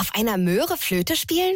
Auf einer Möhre Flöte spielen?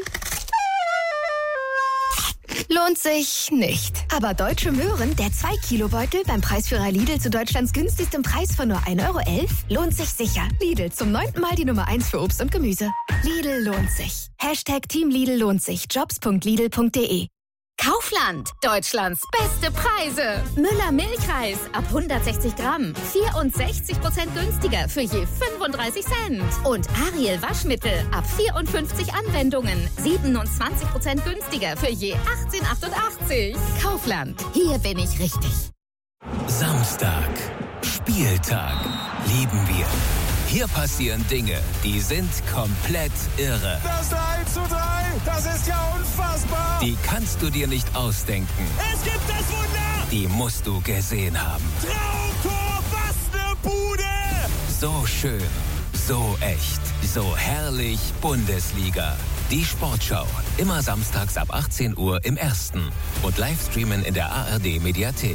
Lohnt sich nicht. Aber Deutsche Möhren, der 2-Kilo-Beutel beim Preisführer Lidl zu Deutschlands günstigstem Preis von nur 1,11 € lohnt sich sicher. Lidl, zum 9. Mal die Nummer 1 für Obst und Gemüse. Lidl lohnt sich. #Team Lidl lohnt sich. Jobs.lidl.de. Kaufland, Deutschlands beste Preise. Müller Milchreis ab 160 Gramm, 64% günstiger für je 35 Cent. Und Ariel Waschmittel ab 54 Anwendungen, 27% günstiger für je 18,88. Kaufland, hier bin ich richtig. Samstag, Spieltag, lieben wir. Hier passieren Dinge, die sind komplett irre. Das 3:3, das ist ja unfassbar. Die kannst du dir nicht ausdenken. Es gibt das Wunder. Die musst du gesehen haben. Traumtor, was ne Bude. So schön, so echt, so herrlich Bundesliga. Die Sportschau, immer samstags ab 18 Uhr im Ersten und Livestreamen in der ARD-Mediathek.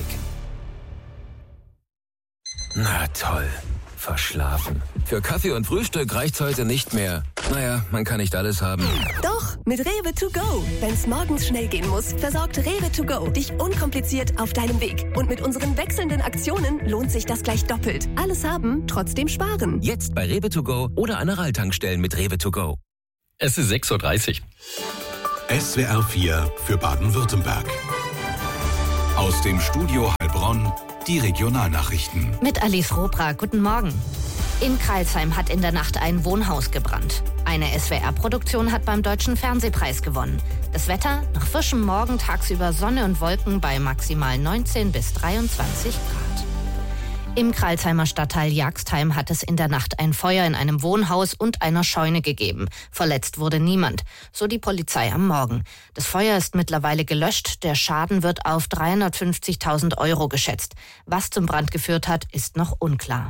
Na toll. Verschlafen. Für Kaffee und Frühstück reicht's heute nicht mehr. Naja, man kann nicht alles haben. Doch, mit Rewe to go. Wenn's morgens schnell gehen muss, versorgt Rewe to go dich unkompliziert auf deinem Weg. Und mit unseren wechselnden Aktionen lohnt sich das gleich doppelt. Alles haben, trotzdem sparen. Jetzt bei Rewe to go oder an Aral-Tankstellen mit Rewe to go. Es ist 6:30 Uhr. SWR 4 für Baden-Württemberg. Aus dem Studio Heilbronn die Regionalnachrichten. Mit Alice Robra, guten Morgen. In Crailsheim hat in der Nacht ein Wohnhaus gebrannt. Eine SWR-Produktion hat beim Deutschen Fernsehpreis gewonnen. Das Wetter, nach frischem Morgen tagsüber Sonne und Wolken bei maximal 19 bis 23 Grad. Im Crailsheimer Stadtteil Jagstheim hat es in der Nacht ein Feuer in einem Wohnhaus und einer Scheune gegeben. Verletzt wurde niemand, so die Polizei am Morgen. Das Feuer ist mittlerweile gelöscht, der Schaden wird auf 350.000 € geschätzt. Was zum Brand geführt hat, ist noch unklar.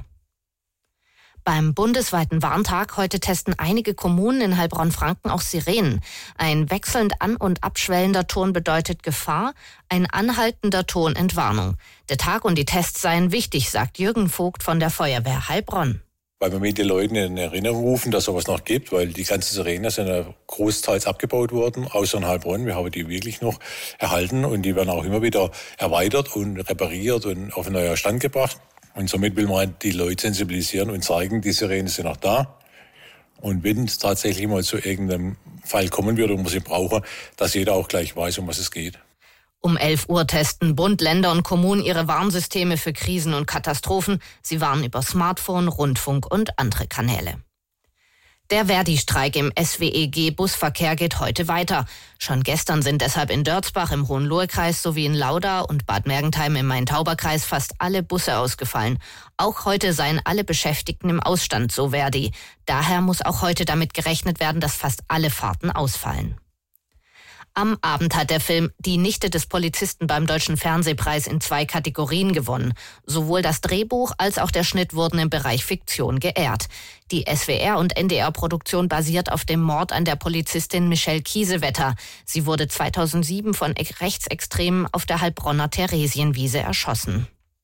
Beim bundesweiten Warntag heute testen einige Kommunen in Heilbronn-Franken auch Sirenen. Ein wechselnd an- und abschwellender Ton bedeutet Gefahr, ein anhaltender Ton Entwarnung. Der Tag und die Tests seien wichtig, sagt Jürgen Vogt von der Feuerwehr Heilbronn. Weil wir mit den Leuten in Erinnerung rufen, dass sowas noch gibt, weil die ganzen Sirenen sind ja großteils abgebaut worden, außer in Heilbronn. Wir haben die wirklich noch erhalten und die werden auch immer wieder erweitert und repariert und auf einen neuen Stand gebracht. Und somit will man die Leute sensibilisieren und zeigen, die Sirenen sind noch da. Und wenn es tatsächlich mal zu irgendeinem Fall kommen würde und man sie brauche, dass jeder auch gleich weiß, um was es geht. Um 11 Uhr testen Bund, Länder und Kommunen ihre Warnsysteme für Krisen und Katastrophen. Sie warnen über Smartphone, Rundfunk und andere Kanäle. Der Verdi-Streik im SWEG-Busverkehr geht heute weiter. Schon gestern sind deshalb in Dörzbach im Hohenlohe-Kreis sowie in Lauda und Bad Mergentheim im Main-Tauber-Kreis fast alle Busse ausgefallen. Auch heute seien alle Beschäftigten im Ausstand, so Verdi. Daher muss auch heute damit gerechnet werden, dass fast alle Fahrten ausfallen. Am Abend hat der Film Die Nichte des Polizisten beim Deutschen Fernsehpreis in 2 Kategorien gewonnen. Sowohl das Drehbuch als auch der Schnitt wurden im Bereich Fiktion geehrt. Die SWR- und NDR-Produktion basiert auf dem Mord an der Polizistin Michelle Kiesewetter. Sie wurde 2007 von Rechtsextremen auf der Heilbronner Theresienwiese erschossen.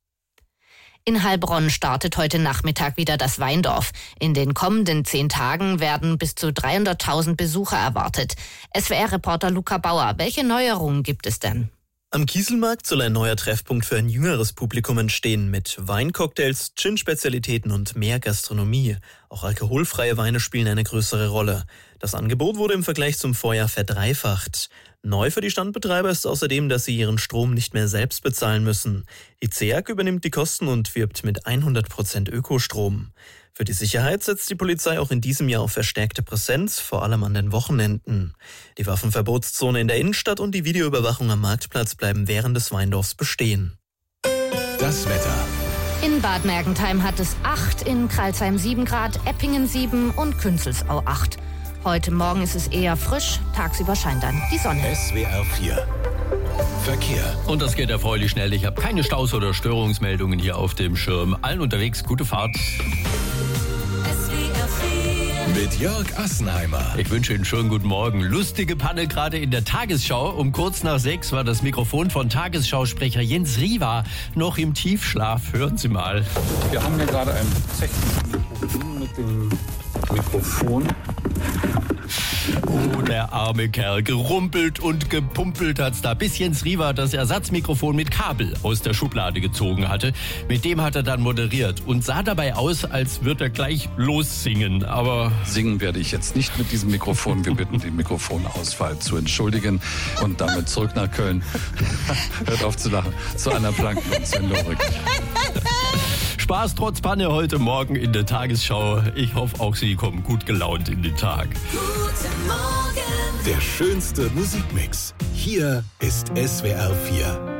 In Heilbronn startet heute Nachmittag wieder das Weindorf. In den kommenden 10 Tagen werden bis zu 300.000 Besucher erwartet. SWR-Reporter Luca Bauer, welche Neuerungen gibt es denn? Am Kieselmarkt soll ein neuer Treffpunkt für ein jüngeres Publikum entstehen mit Weincocktails, Gin-Spezialitäten und mehr Gastronomie. Auch alkoholfreie Weine spielen eine größere Rolle. Das Angebot wurde im Vergleich zum Vorjahr verdreifacht. Neu für die Standbetreiber ist außerdem, dass sie ihren Strom nicht mehr selbst bezahlen müssen. Die ZEAG übernimmt die Kosten und wirbt mit 100% Ökostrom. Für die Sicherheit setzt die Polizei auch in diesem Jahr auf verstärkte Präsenz, vor allem an den Wochenenden. Die Waffenverbotszone in der Innenstadt und die Videoüberwachung am Marktplatz bleiben während des Weindorfs bestehen. Das Wetter. In Bad Mergentheim hat es 8, in Crailsheim 7 Grad, Eppingen 7 und Künzelsau 8. Heute Morgen ist es eher frisch, tagsüber scheint dann die Sonne. SWR 4 Verkehr. Und das geht erfreulich schnell. Ich habe keine Staus oder Störungsmeldungen hier auf dem Schirm. Allen unterwegs, gute Fahrt. Mit Jörg Assenheimer. Ich wünsche Ihnen einen schönen guten Morgen. Lustige Panne gerade in der Tagesschau. Um kurz nach 6 war das Mikrofon von Tagesschausprecher Jens Riva noch im Tiefschlaf. Hören Sie mal. Wir haben hier gerade ein technisches Problem mit dem Mikrofon. Oh, der arme Kerl. Gerumpelt und gepumpelt hat's da, bis Jens Riva das Ersatzmikrofon mit Kabel aus der Schublade gezogen hatte. Mit dem hat er dann moderiert und sah dabei aus, als würde er gleich lossingen. Aber singen werde ich jetzt nicht mit diesem Mikrofon. Wir bitten den Mikrofonausfall zu entschuldigen und damit zurück nach Köln. Hört auf zu lachen. Zu Anna Planken und Sven Lorik. Spaß trotz Panne heute Morgen in der Tagesschau. Ich hoffe, auch Sie kommen gut gelaunt in den Tag. Der schönste Musikmix. Hier ist SWR 4.